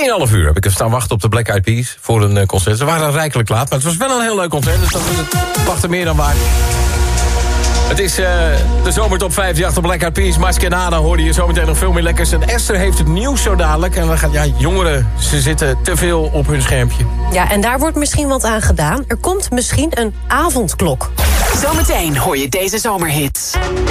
2,5 uur heb ik staan wachten op de Black Eyed Peas voor een concert. Ze waren rijkelijk laat, maar het was wel een heel leuk concert. Dus dat is het wachten meer dan waard. Het is de zomertop 5 achter Black Eyed Peas. Maskenada hoorde je zometeen nog veel meer lekkers. En Esther heeft het nieuws zo dadelijk. En dan gaat, jongeren, ze zitten te veel op hun schermpje. Ja, en daar wordt misschien wat aan gedaan. Er komt misschien een avondklok. Zometeen hoor je deze zomerhits.